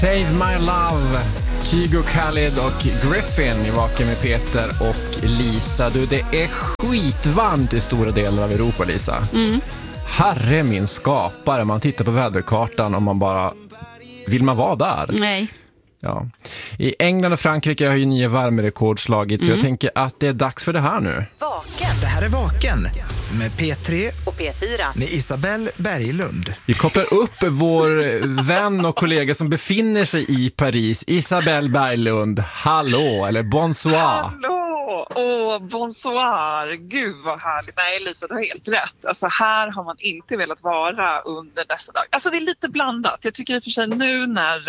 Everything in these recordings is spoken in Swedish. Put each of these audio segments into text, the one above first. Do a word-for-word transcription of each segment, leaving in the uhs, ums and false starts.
Save My Love, Kygo Khaled och Griffin i Vaken med Peter och Lisa. Du, det är skitvarmt i stora delar av Europa, Lisa. Mm. Herre min skapare, man tittar på väderkartan och man bara, vill man vara där? Nej. Ja. I England och Frankrike har ju nya värmerekord slagits, så mm. jag tänker att det är dags för det här nu. Vaken. Det här är Vaken med P tre och P fyra med Isabelle Berglund. Vi kopplar upp vår vän och kollega som befinner sig i Paris, Isabelle Berglund. Hallå, eller bonsoir. Hallå, åh, bonsoir. Gud vad härligt. Nej, Lisa, du har helt rätt. Alltså här har man inte velat vara under dessa dagar. Alltså det är lite blandat. Jag tycker i och för sig nu när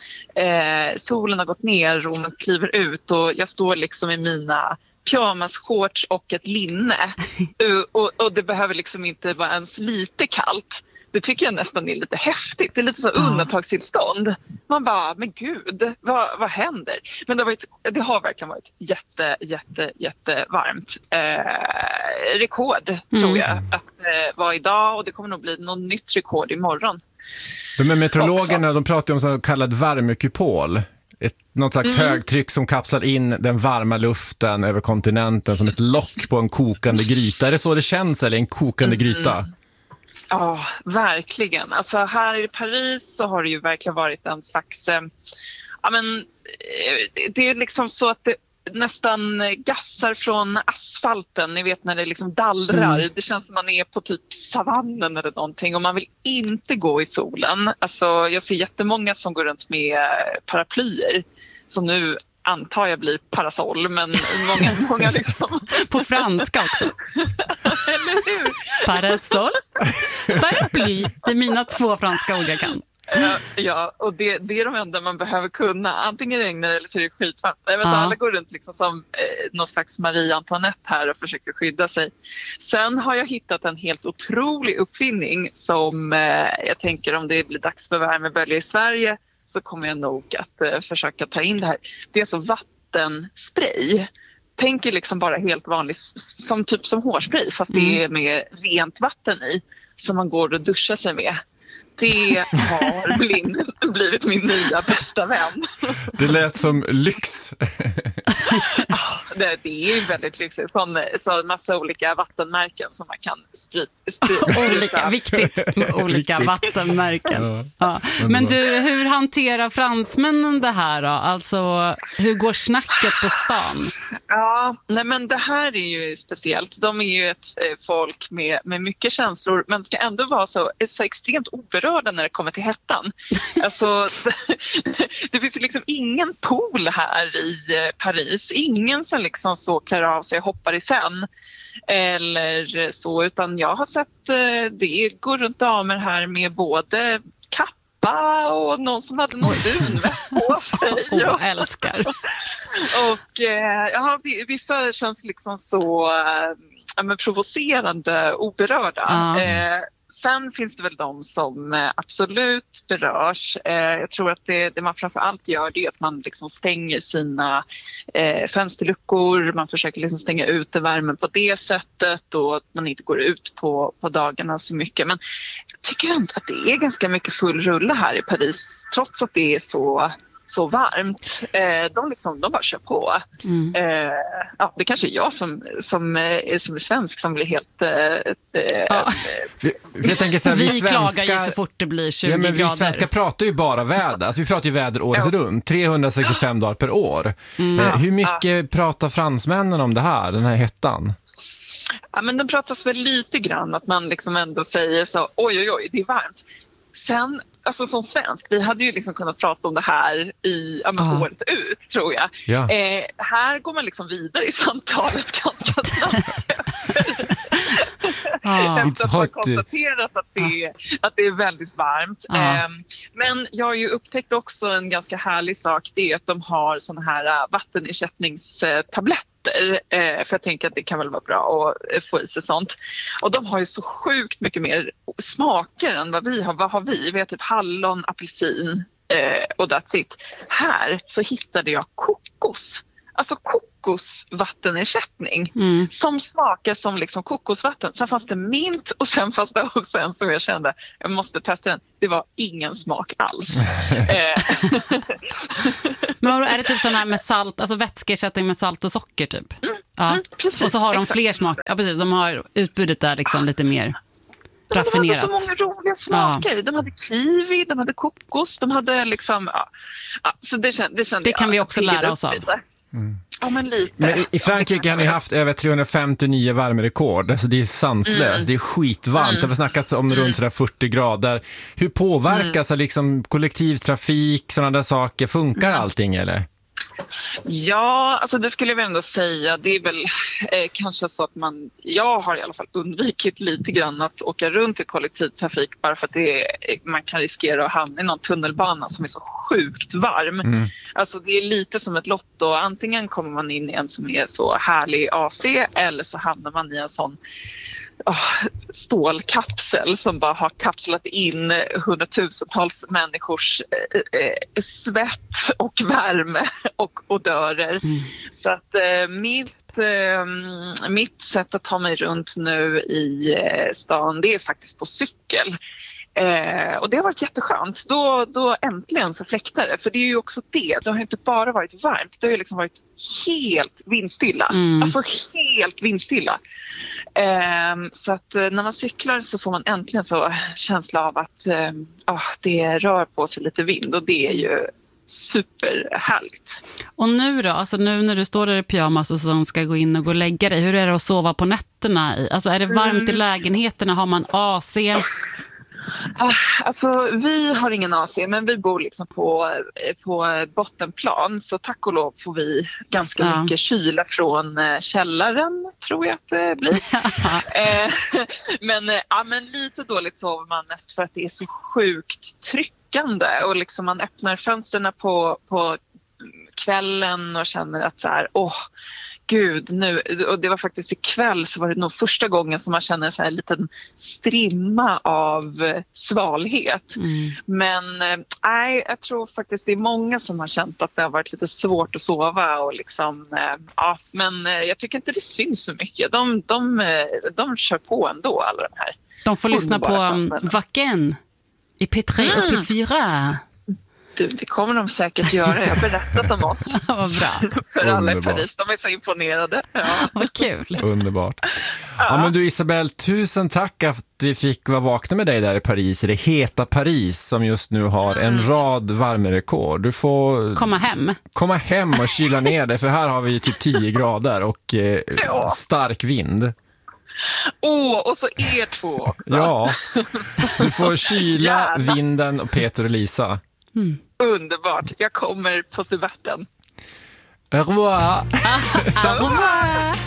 eh, solen har gått ner och man kliver ut och jag står liksom i mina pyjamasshorts och ett linne och, och det behöver liksom inte vara ens lite kallt. Det tycker jag nästan är lite häftigt. Det är lite så undantagstillstånd. Man bara, men gud, vad, vad händer? Men det har, varit, det har verkligen varit jätte, jätte, jätte varmt. Eh, rekord, mm. tror jag, att det var idag. Och det kommer nog bli något nytt rekord imorgon. De här meteorologerna, de pratar ju om så kallad värmekupol. Ett, något slags mm. högtryck som kapslar in den varma luften över kontinenten som ett lock på en kokande gryta. Är det så det känns, eller en kokande mm. gryta? Ja, verkligen. Alltså här i Paris så har det ju verkligen varit en slags... Eh, ja, men, eh, det är liksom så att det nästan gassar från asfalten. Ni vet när det liksom dallrar. Mm. Det känns som man är på typ savannen eller någonting. Och man vill inte gå i solen. Alltså jag ser jättemånga som går runt med paraplyer. Som nu antar jag blir parasoll. Men många, många liksom... På franska också. Eller hur? Parasoll. Paraply. Det är mina två franska ord jag kan. Ja, ja, och det, det är de enda man behöver kunna. Antingen regnar eller så är det skitvarmt. Jag vet, ja. Alla går runt liksom som eh, någon slags Marie Antoinette här och försöker skydda sig. Sen har jag hittat en helt otrolig uppfinning som eh, jag tänker om det blir dags för värmebölja i Sverige så kommer jag nog att eh, försöka ta in det här. Det är så vattenspray. Tänker liksom bara helt vanligt som typ som hårspray fast mm. det är med rent vatten i som man går och duschar sig med. Det har blivit min nya bästa vän. Det lät som lyx. det, det är väldigt lyxigt. Från så en massa olika vattenmärken som man kan sprita. sprita. olika, viktigt med olika viktigt. vattenmärken. Ja. Ja. Men du, hur hanterar fransmännen det här då? Alltså, hur går snacket på stan? Ja, nej men det här är ju speciellt. De är ju ett folk med, med mycket känslor men ska ändå vara så, så extremt oberörda när det kommer till hettan. Alltså, det finns ju liksom ingen pool här i Paris. Ingen som liksom så klär av sig och hoppar i sen. Eller så, utan jag har sett det går runt damer här med både kappa och någon som hade någon dunväst på sig. Åh, jag älskar. Och ja, vissa känns liksom så ja, men provocerande, oberörda. Ja. Eh, Sen finns det väl de som absolut berörs. Jag tror att det, det man framförallt gör det är att man liksom stänger sina eh, fönsterluckor. Man försöker liksom stänga ut värmen på det sättet och att man inte går ut på, på dagarna så mycket. Men jag tycker inte att det är ganska mycket full rulle här i Paris trots att det är så... så varmt. Eh, de, liksom, de bara kör på. Mm. Eh, ja, det kanske är jag som, som, är, som är svensk som blir helt... Eh, eh, ja. för, för jag tänker så här, vi, vi svenska, klagar ju så fort det blir tjugo ja, men vi grader. Vi svenskar pratar ju bara väder. Alltså, vi pratar ju väder året ja. runt. trehundrasextiofem dagar per år. Mm. Eh, hur mycket ja. pratar fransmännen om det här, den här hettan? Ja, men de pratas väl lite grann att man liksom ändå säger så oj oj oj, det är varmt. Sen, alltså som svensk, vi hade ju liksom kunnat prata om det här i ja, men ah. året ut, tror jag. Ja. Eh, här går man liksom vidare i samtalet ganska snabbt. ah. Efter att man konstaterat att det, är, att det är väldigt varmt. Ah. Eh, men jag har ju upptäckt också en ganska härlig sak, det är att de har såna här vattenersättningstabletter. För jag tänker att det kan väl vara bra att få i sig sånt. Och de har ju så sjukt mycket mer smaker än vad vi har. Vad har vi? Vi har typ hallon, apelsin och that's it. Här så hittade jag kokos. alltså kokosvattenersättning Mm. som smakar som liksom kokosvatten. Sen fanns det mint och sen fanns det också en som jag kände, jag måste testa den. Det var ingen smak alls. Men vadå, är det typ sån här med salt, alltså vätskeersättning med salt och socker typ? Mm, ja. mm, precis, och så har de exakt. fler smaker. Ja, precis. De har utbudet där liksom lite mer De hade raffinerat. så många roliga smaker. Ja. De hade kiwi, de hade kokos, de hade liksom... Ja. Ja, så det, kände, det, kände Det kan jag, vi också lära oss av. Mm. Ja, men lite. Men i, i Frankrike har ni haft över trehundrafemtionio värmerekord. Alltså det är sanslöst, mm. det är skitvarmt. Mm. Det har snackats om runt sådär fyrtio grader. Hur påverkas mm. liksom kollektivtrafik, sådana där saker? Funkar mm. allting eller? Ja, alltså det skulle jag väl ändå säga. Det är väl eh, kanske så att man, jag har i alla fall undvikit lite grann att åka runt i kollektivtrafik bara för att det är, man kan riskera att hamna i någon tunnelbana som är så sjukt varm. Mm. Alltså det är lite som ett lotto. Antingen kommer man in i en som är så härlig A C eller så hamnar man i en sån oh, stålkapsel som bara har kapslat in hundratusentals människors eh, eh, svett och värme och odörer. Mm. Så att eh, mitt, eh, mitt sätt att ta mig runt nu i eh, stan, det är faktiskt på cykel. Eh, och det har varit jätteskönt. Då, då äntligen så fläktar det. För det är ju också det. Det har inte bara varit varmt. Det har ju liksom varit helt vindstilla. Mm. Alltså helt vindstilla. Eh, så att eh, när man cyklar så får man äntligen så känsla av att eh, ah, det rör på sig lite vind. Och det är ju superhärligt. Och nu då? Alltså nu när du står där i pyjamas och så ska gå in och gå och lägga dig. Hur är det att sova på nätterna? I? Alltså är det varmt mm. i lägenheterna? Har man A C? Alltså vi har ingen A C men vi bor liksom på, på bottenplan så tack och lov får vi ganska ja. mycket kyla från källaren tror jag att det blir. men, ja, men lite dåligt sover man mest för att det är så sjukt tryckande och liksom man öppnar fönsterna på, på kvällen och känner att så här, åh gud nu, och det var faktiskt ikväll så var det nog första gången som man känner så här en liten strimma av svalhet. Mm. Men nej, äh, jag tror faktiskt det är många som har känt att det har varit lite svårt att sova och liksom, äh, ja, men äh, jag tycker inte det syns så mycket. De, de, äh, de kör på ändå alla de här. De får lyssna på um, Vaken i P tre mm. och P fyra. Du, det kommer de säkert göra. Jag har berättat om oss. Vad bra. För alla i Paris. De är så imponerade. Ja. Vad kul. Underbart. Ja. Ja, men du Isabelle, tusen tack att vi fick vara vakna med dig där i Paris. I det heta Paris som just nu har mm. en rad värmerekord. Du får komma hem. Komma hem och kyla ner dig. För här har vi typ tio grader och eh, ja. stark vind. Åh, oh, och så er två också. Ja, du får kyla vinden och Peter och Lisa. Mm. Underbart, jag kommer på stuberten. Au revoir. Au revoir.